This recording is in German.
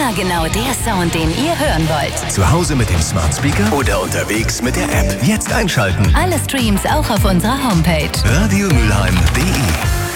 Immer genau der Sound, den ihr hören wollt. Zu Hause mit dem Smart Speaker oder unterwegs mit der App. Jetzt einschalten. Alle Streams auch auf unserer Homepage. radiomülheim.de